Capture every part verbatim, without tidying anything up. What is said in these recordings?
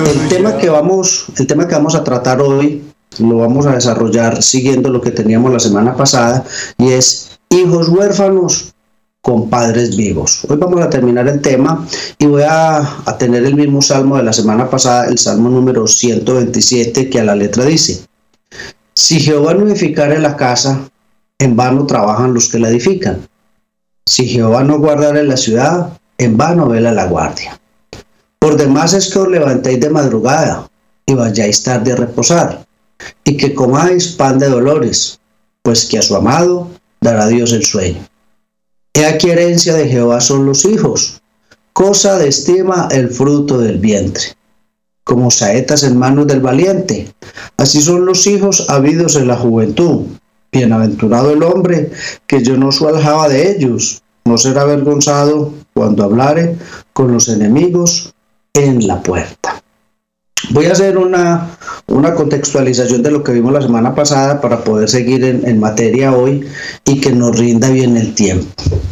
El tema que vamos, el tema que vamos a tratar hoy lo vamos a desarrollar siguiendo lo que teníamos la semana pasada, y es hijos huérfanos con padres vivos. Hoy vamos a terminar el tema y voy a, a tener el mismo salmo de la semana pasada, el salmo número ciento veintisiete, que a la letra dice: si Jehová no edificare la casa, en vano trabajan los que la edifican. Si Jehová no guardare la ciudad, en vano vela la guardia. Por demás es que os levantéis de madrugada y vayáis tarde a reposar, y que comáis pan de dolores, pues que a su amado dará Dios el sueño. He aquí herencia de Jehová son los hijos, cosa de estima el fruto del vientre. Como saetas en manos del valiente, así son los hijos habidos en la juventud. Bienaventurado el hombre que llenó su aljaba de ellos, no será avergonzado cuando hablare con los enemigos en la puerta. Voy a hacer una, una contextualización de lo que vimos la semana pasada para poder seguir en, en materia hoy y que nos rinda bien el tiempo.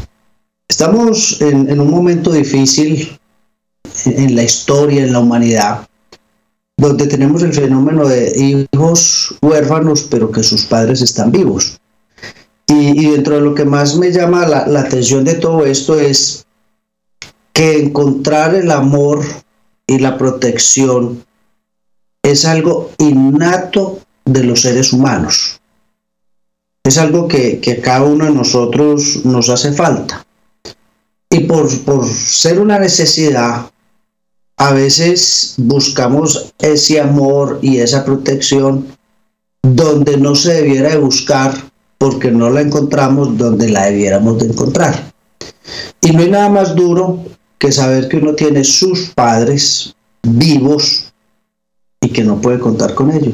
Estamos en, en un momento difícil en, en la historia, en la humanidad, donde tenemos el fenómeno de hijos huérfanos, pero que sus padres están vivos. Y, y dentro de lo que más me llama la, la atención de todo esto es que encontrar el amor y la protección es algo innato de los seres humanos. Es algo que, que a cada uno de nosotros nos hace falta. Y por, por ser una necesidad, a veces buscamos ese amor y esa protección donde no se debiera de buscar, porque no la encontramos donde la debiéramos de encontrar. Y no hay nada más duro que saber que uno tiene sus padres vivos y que no puede contar con ellos.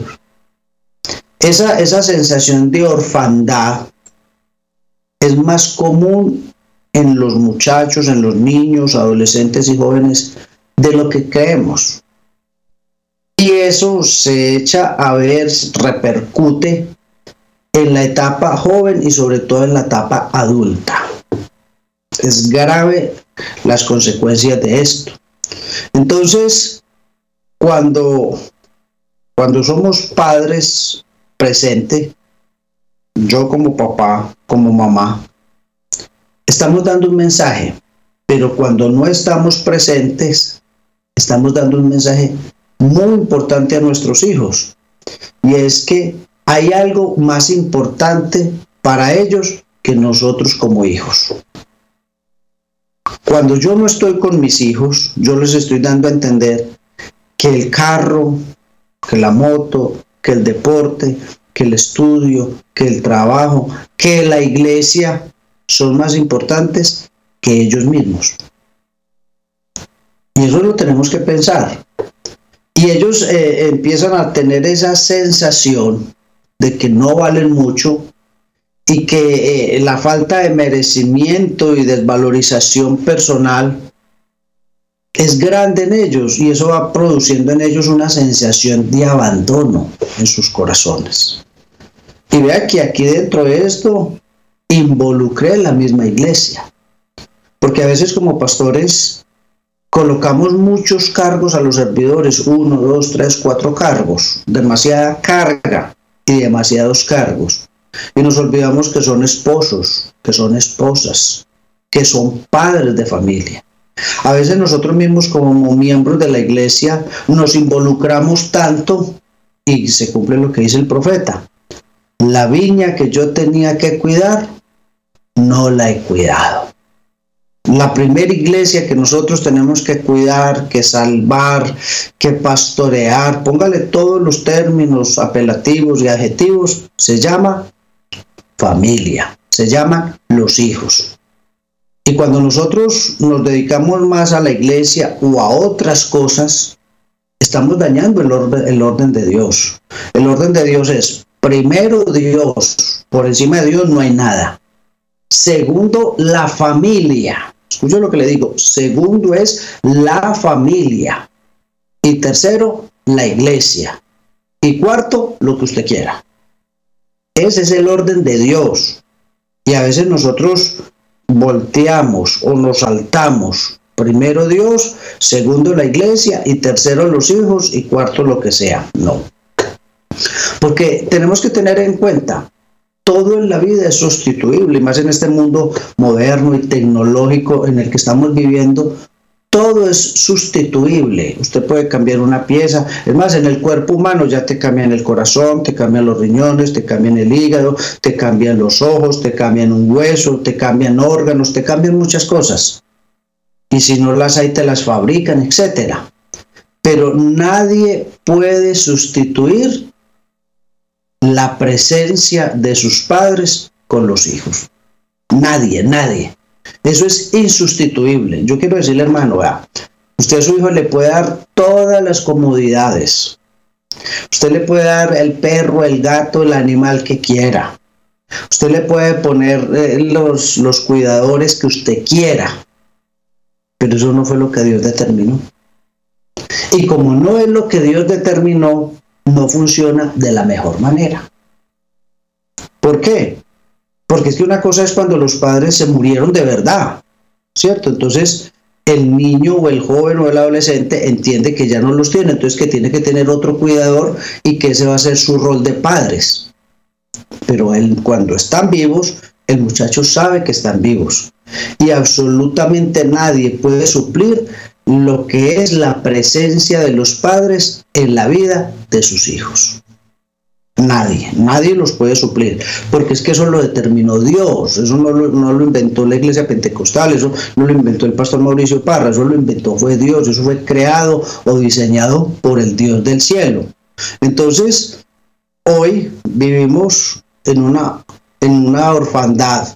Esa, esa sensación de orfandad es más común en los muchachos, en los niños, adolescentes y jóvenes de lo que creemos. Y eso se echa a ver, repercute en la etapa joven y sobre todo en la etapa adulta. Es grave las consecuencias de esto. Entonces, cuando, cuando somos padres presentes, yo como papá, como mamá, estamos dando un mensaje, pero cuando no estamos presentes, estamos dando un mensaje muy importante a nuestros hijos, y es que hay algo más importante para ellos que nosotros como hijos. Cuando yo no estoy con mis hijos, yo les estoy dando a entender que el carro, que la moto, que el deporte, que el estudio, que el trabajo, que la iglesia son más importantes que ellos mismos. Y eso lo tenemos que pensar. Y ellos eh, empiezan a tener esa sensación de que no valen mucho y que eh, la falta de merecimiento y desvalorización personal es grande en ellos, y eso va produciendo en ellos una sensación de abandono en sus corazones. Y vea que aquí dentro de esto involucré la misma iglesia, porque a veces como pastores colocamos muchos cargos a los servidores, uno, dos, tres, cuatro cargos, demasiada carga y demasiados cargos. Y nos olvidamos que son esposos, que son esposas, que son padres de familia. A veces nosotros mismos como miembros de la iglesia nos involucramos tanto y se cumple lo que dice el profeta: la viña que yo tenía que cuidar, no la he cuidado. La primera iglesia que nosotros tenemos que cuidar, que salvar, que pastorear, póngale todos los términos apelativos y adjetivos, se llama familia, se llaman los hijos. Y cuando nosotros nos dedicamos más a la iglesia o a otras cosas, estamos dañando el orden, el orden de Dios. El orden de Dios es, primero Dios, por encima de Dios no hay nada. Segundo, la familia. Escuchen lo que le digo. Segundo es la familia. Y tercero, la iglesia. Y cuarto, lo que usted quiera. Ese es el orden de Dios. Y a veces nosotros volteamos o nos saltamos Primero Dios, segundo la iglesia y tercero los hijos y cuarto lo que sea. No. Porque tenemos que tener en cuenta, todo en la vida es sustituible, y más en este mundo moderno y tecnológico en el que estamos viviendo, todo es sustituible. Usted puede cambiar una pieza, es más, en el cuerpo humano ya te cambian el corazón, te cambian los riñones, te cambian el hígado, te cambian los ojos, te cambian un hueso, te cambian órganos, te cambian muchas cosas. Y si no las hay, te las fabrican, etcétera. Pero nadie puede sustituir la presencia de sus padres con los hijos. Nadie, nadie. Eso es insustituible. Yo quiero decirle, hermano, vea, usted a su hijo le puede dar todas las comodidades. Usted le puede dar el perro, el gato, el animal que quiera. Usted le puede poner eh, los, los cuidadores que usted quiera. Pero eso no fue lo que Dios determinó. Y como no es lo que Dios determinó, no funciona de la mejor manera. ¿Por qué? Porque es que una cosa es cuando los padres se murieron de verdad, ¿cierto? Entonces el niño o el joven o el adolescente entiende que ya no los tiene, entonces que tiene que tener otro cuidador y que ese va a ser su rol de padres. Pero él, cuando están vivos, el muchacho sabe que están vivos. Y absolutamente nadie puede suplir lo que es la presencia de los padres en la vida de sus hijos. Nadie, nadie los puede suplir, porque es que eso lo determinó Dios, eso no lo, no lo inventó la iglesia pentecostal, eso no lo inventó el pastor Mauricio Parra, eso lo inventó fue Dios, eso fue creado o diseñado por el Dios del cielo. Entonces, hoy vivimos en una, en una orfandad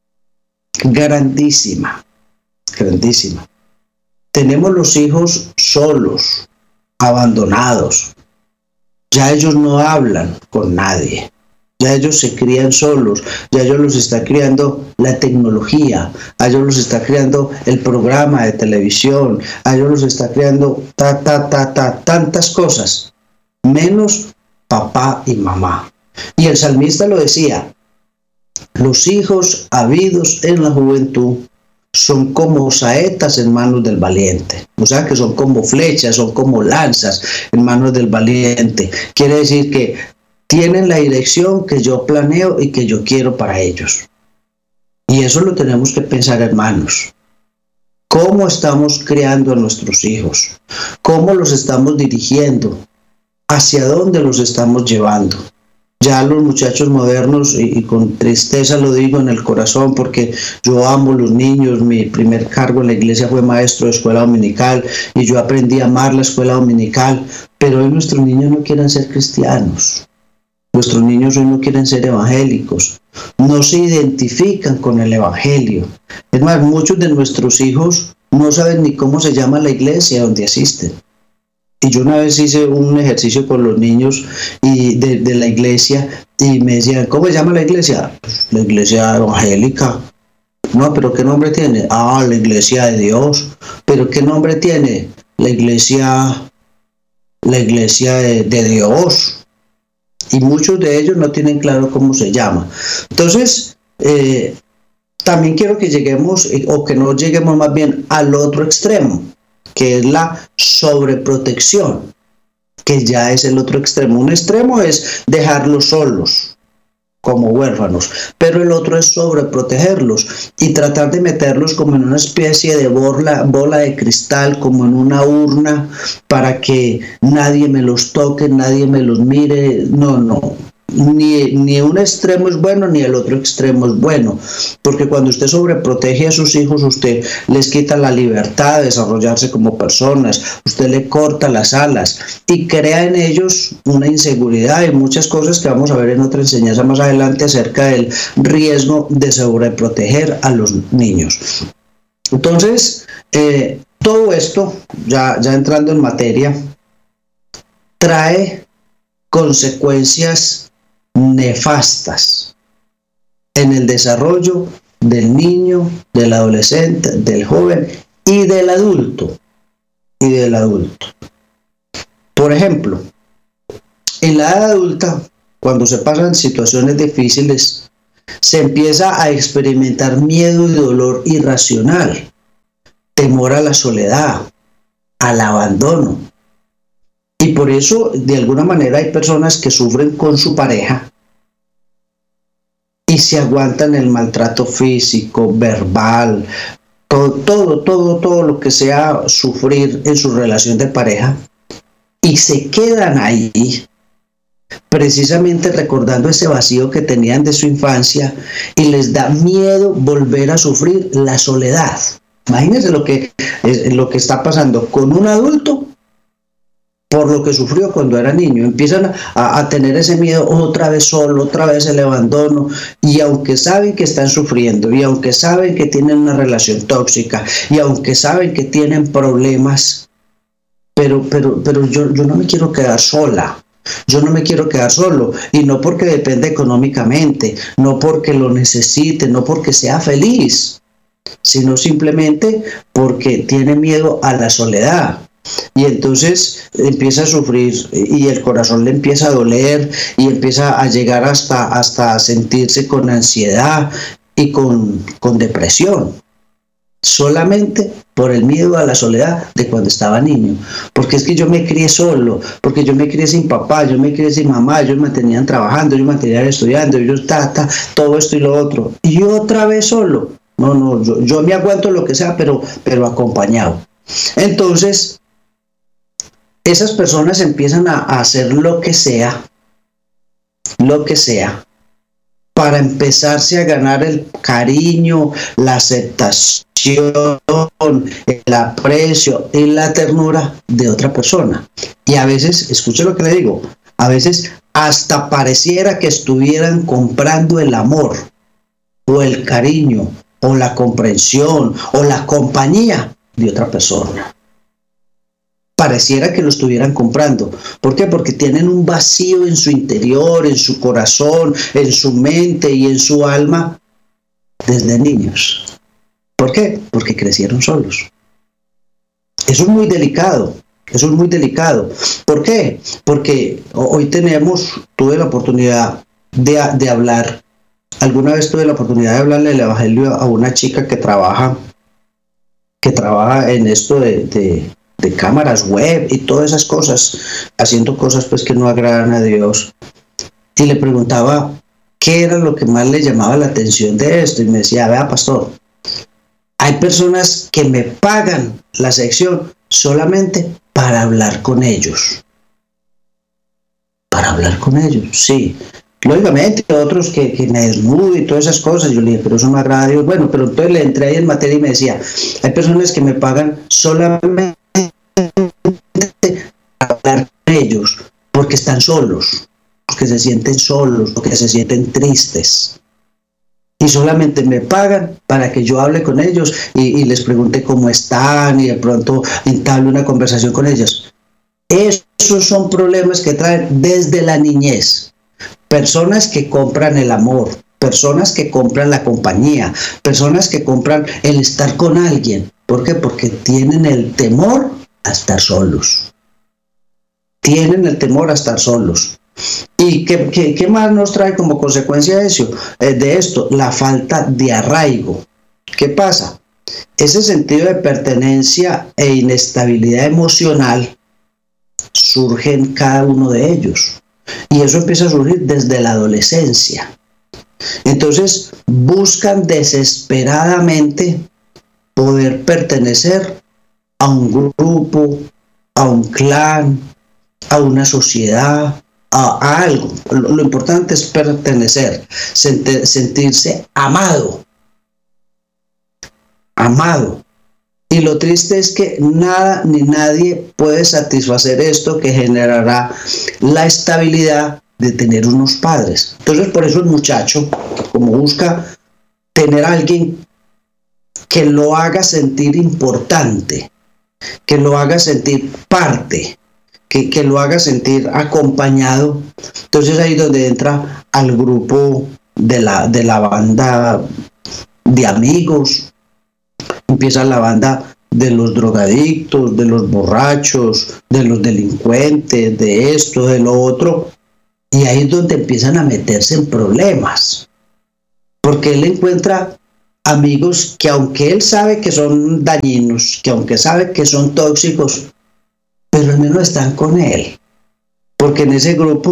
grandísima, grandísima. Tenemos los hijos solos, abandonados. Ya ellos no hablan con nadie. Ya ellos se crían solos. Ya ellos los está criando la tecnología. A ellos los está criando el programa de televisión. A ellos los está criando ta, ta, ta, ta, tantas cosas. Menos papá y mamá. Y el salmista lo decía. Los hijos habidos en la juventud son como saetas en manos del valiente. O sea que son como flechas, son como lanzas en manos del valiente. Quiere decir que tienen la dirección que yo planeo y que yo quiero para ellos. Y eso lo tenemos que pensar, hermanos. ¿Cómo estamos criando a nuestros hijos? ¿Cómo los estamos dirigiendo? ¿Hacia dónde los estamos llevando? Ya los muchachos modernos, y, y con tristeza lo digo en el corazón porque yo amo los niños, mi primer cargo en la iglesia fue maestro de escuela dominical y yo aprendí a amar la escuela dominical, pero hoy nuestros niños no quieren ser cristianos, nuestros niños hoy no quieren ser evangélicos, no se identifican con el evangelio. Es más, muchos de nuestros hijos no saben ni cómo se llama la iglesia donde asisten. Y yo una vez hice un ejercicio con los niños y de, de la iglesia y me decían, ¿cómo se llama la iglesia? Pues, la iglesia evangélica. No, pero ¿qué nombre tiene? Ah, la iglesia de Dios. ¿Pero qué nombre tiene? La iglesia, la iglesia de, de Dios. Y muchos de ellos no tienen claro cómo se llama. Entonces, eh, también quiero que lleguemos, o que no lleguemos más bien al otro extremo, que es la sobreprotección, que ya es el otro extremo. Un extremo es dejarlos solos, como huérfanos, pero el otro es sobreprotegerlos y tratar de meterlos como en una especie de bola, bola de cristal, como en una urna, para que nadie me los toque, nadie me los mire. No, no. Ni, ni un extremo es bueno ni el otro extremo es bueno, porque cuando usted sobreprotege a sus hijos, usted les quita la libertad de desarrollarse como personas, usted le corta las alas y crea en ellos una inseguridad y muchas cosas que vamos a ver en otra enseñanza más adelante acerca del riesgo de sobreproteger a los niños. Entonces, eh, todo esto, ya, ya entrando en materia, trae consecuencias nefastas en el desarrollo del niño, del adolescente, del joven y del adulto. Y del adulto. Por ejemplo, en la edad adulta, cuando se pasan situaciones difíciles, se empieza a experimentar miedo y dolor irracional. temor a la soledad, al abandono. Y por eso, de alguna manera, hay personas que sufren con su pareja y se aguantan el maltrato físico, verbal, todo, todo, todo, todo lo que sea sufrir en su relación de pareja, y se quedan ahí precisamente recordando ese vacío que tenían de su infancia, y les da miedo volver a sufrir la soledad. Imagínense lo que, lo que está pasando con un adulto por lo que sufrió cuando era niño. Empiezan a, a tener ese miedo otra vez solo, otra vez el abandono, y aunque saben que están sufriendo, y aunque saben que tienen una relación tóxica, y aunque saben que tienen problemas, pero, pero, pero yo, yo no me quiero quedar sola. Yo no me quiero quedar solo, y no porque dependa económicamente, no porque lo necesite, no porque sea feliz, sino simplemente porque tiene miedo a la soledad. Y entonces empieza a sufrir, y el corazón le empieza a doler, y empieza a llegar hasta, hasta sentirse con ansiedad y con, con depresión, solamente por el miedo a la soledad de cuando estaba niño. Porque es que yo me crié solo, porque yo me crié sin papá, yo me crié sin mamá, ellos me mantenían trabajando, ellos me mantenían estudiando, ellos ta, ta, todo esto y lo otro, y otra vez solo. No, no, yo, yo me aguanto lo que sea, pero, pero acompañado. Entonces, esas personas empiezan a, a hacer lo que sea, lo que sea, para empezarse a ganar el cariño, la aceptación, el aprecio y la ternura de otra persona. Y a veces, escuche lo que le digo, a veces hasta pareciera que estuvieran comprando el amor, o el cariño, o la comprensión, o la compañía de otra persona. Pareciera que lo estuvieran comprando. ¿Por qué? Porque tienen un vacío en su interior, en su corazón, en su mente y en su alma desde niños. ¿Por qué? Porque crecieron solos. Eso es muy delicado. Eso es muy delicado. ¿Por qué? Porque hoy tenemos, tuve la oportunidad de, de hablar, alguna vez tuve la oportunidad de hablarle del evangelio a una chica que trabaja, que trabaja en esto de, de de cámaras web y todas esas cosas, haciendo cosas pues que no agradan a Dios. Y le preguntaba qué era lo que más le llamaba la atención de esto, y me decía, vea pastor, hay personas que me pagan la sección solamente para hablar con ellos. Para hablar con ellos, sí. Lógicamente, otros que, que me desnudo y todas esas cosas. Yo le dije, pero eso no agrada a Dios. Bueno, pero entonces le entré ahí en materia y me decía, hay personas que me pagan solamente hablar con ellos porque están solos, porque se sienten solos, porque se sienten tristes, y solamente me pagan para que yo hable con ellos y, y les pregunte cómo están, y de pronto entable una conversación con ellos. Esos son problemas que traen desde la niñez. Personas que compran el amor, personas que compran la compañía, personas que compran el estar con alguien. ¿Por qué? Porque tienen el temor a estar solos. Tienen el temor a estar solos. ¿Y qué, qué, qué más nos trae como consecuencia de eso? Eh, de esto, la falta de arraigo. ¿Qué pasa? Ese sentido de pertenencia e inestabilidad emocional surge en cada uno de ellos. Y eso empieza a surgir desde la adolescencia. Entonces, buscan desesperadamente poder pertenecer a un grupo, a un clan, a una sociedad, a, a algo. Lo, lo importante es pertenecer, sentir, sentirse amado. Amado. Y lo triste es que nada ni nadie puede satisfacer esto que generará la estabilidad de tener unos padres. Entonces, por eso el muchacho, como busca tener a alguien que lo haga sentir importante, que lo haga sentir parte, que, que lo haga sentir acompañado, entonces ahí es donde entra al grupo de la, de la banda de amigos. Empieza la banda de los drogadictos, de los borrachos, de los delincuentes, de esto, de lo otro. Y ahí es donde empiezan a meterse en problemas. Porque él encuentra amigos que aunque él sabe que son dañinos, que aunque sabe que son tóxicos, pero al menos están con él. Porque en ese grupo